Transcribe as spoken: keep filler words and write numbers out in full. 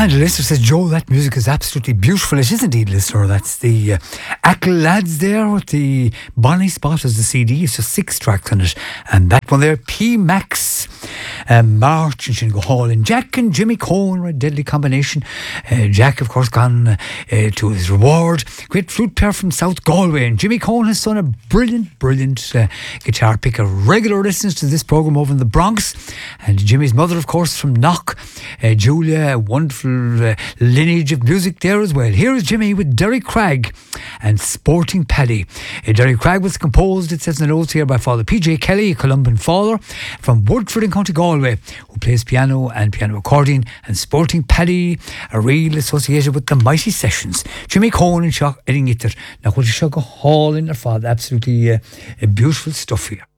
And the listener says, Joe, that music is absolutely beautiful. It is indeed, listener. That's the uh, Ackle Lads there with the Bonnie Spot as the C D. It's just six tracks on it. And that one there, P Max, um, March and Shingo Hall, and Jack and Jimmy Cohen, a deadly combination. Uh, Jack, of course, gone uh, to his reward. Great flute player from South Galway. And Jimmy Cohen has done a brilliant, brilliant uh, guitar pick. A regular listeners to this programme over in the Bronx. And Jimmy's mother, of course, from Knock, uh, Julia, a wonderful uh, lineage of music there as well. Here is Jimmy with Derry Cragg and Sporting Paddy. Uh, Derry Cragg was composed, it says in the notes here, by Father P J Kelly, a Columban father from Woodford in County Galway, who plays piano and piano accordion, and Sporting Paddy, a real associated with the Mighty Sessions. Jimmy Cohen and Shock Edding Itter. Now, what you should go hall in their father, absolutely uh, beautiful stuff here.